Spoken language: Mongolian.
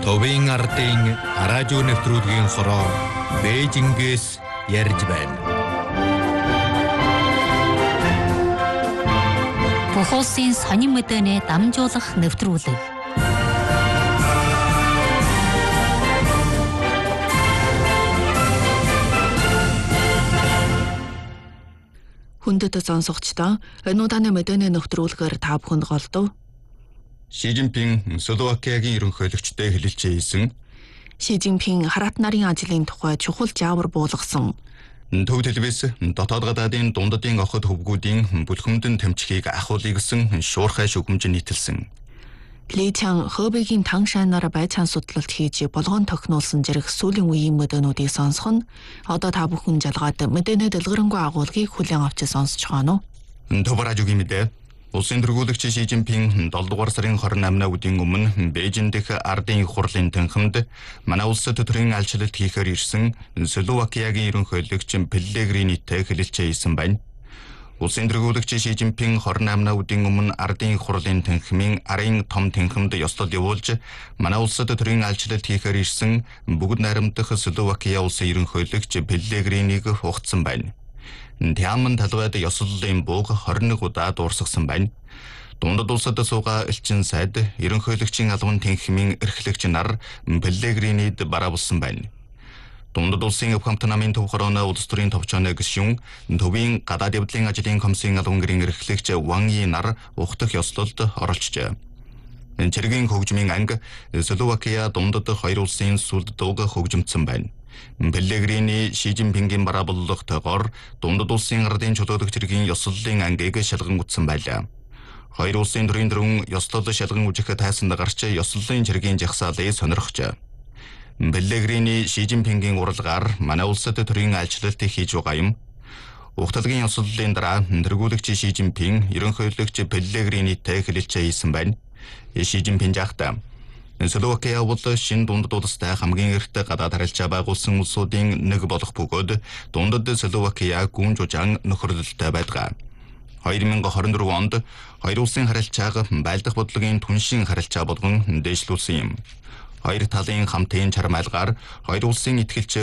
Төвийн ардын радио нэвтрүүлгийн хороор Бээжингээс ярьж байна. Бүх улсын сонин мэдээний дамжуулах нэвтрүүлэг. Хүндэт сонсогчдоо энэ удааны мэдээний нэвтрүүлгээр та бүхэнд голдов. Ши Жинпин Словакиягийн ерөнхийлөгчтэй хэлэлцээ хийсэн. Ши Жинпин хараат нарын ажлын тухай чухал жаавар буулгасан. Төв телевиз дотоод гадаадын дундадын охид хөвгүүдийн бүлхэмдэн тэмцхийг ахуулъя гэсэн шуурхай шүгэмж нийтэлсэн. Ли Чан Хэбэгийн Тангшанаар байцаан судлалт хийж болгоон тохинулсан зэрэг сүүлийн үеийн мэдээлүүдийг сонсох нь одоо та бүхэн жалгаад мэдээний дэлгэрэнгүй агуулгыг хүлээн авч сонсож байгаа нь. Төв радиогийн мэдээ. Улсын тэргүүлэгч Ши Жинпин 7 дугаар сарын 28-ны үдийн өмнө Бээжин дэх ардын их хурлын танхимд манай улсад төрийн айлчлалт хийхээр ирсэн Словакиягийн ерөнхийлөгч Пеллегринитэй хэлэлцээ хийсэн байна. Улсын тэргүүлэгч Ши Жинпин 28-ны үдийн өмнө ардын их хурлын танхимын арын том танхимд ёслол явуулж манай улсад төрийн айлчлалт хийхээр ирсэн бүгд найрамдах Словакия улсын ерөнхийлөгч Пеллегринийг хугацсан байна. Тяман талбайд ёслолын бууг 21 удаа дуурсгасан байна. Дундад улсад суугаа элчин сайд ерөнхийлөгчийн албан танхимын эрхлэгч нар Пеллегринид бараабалсан байна. Дундад улсын өвхөмт намын төв хорооны улс төрийн товчооны гишүүн төвийн гадаад явдлын ажлын комиссийн албан гэрийн эрхлэгч Ван И нар ухтах ёслолд оролцжээ. Цэргийн хөгжмийн анги Словакия дундад хоёр улсын сүлд дууг хөгжимдсөн байна. Пеллегрини Ши Жинпингийн бараабаллахтайгаар дундад улсын ардын чөлөөлөх зэргийн ёслолын ангийг шалган утсан байлаа. Хоёр улсын төрийн дөрвөн ёслол шалган үжих тайсанд гарч ёслолын зэргийн жагсаалыг сонирхжээ. Пеллегрини Ши Жинпингийн уралгаар манай улсад төрийн айлчлалт хийж байгаа юм. Ухтлагын ёслолын дараа тэргүүлэгч Ши Жинпин ерөнхийлөгч Пеллегринитэй хэлэлцээ хийсэн байна. Ши Жинпин жахтаа Словакия бол шинэ дундад улстай хамгийн эрт гадаад харилцаа байгуулсан улсуудын нэг болох бөгөөд дундад Словакия гүн жужаан нөхөрлөлтөй байдаг. 2024 онд хоёр улсын харилцааг байлдах бодлогын түншин харилцаа болгон дээшлүүлсэн юм. Хоёр талын хамтын чармайлгаар хоёр улсын итгэлч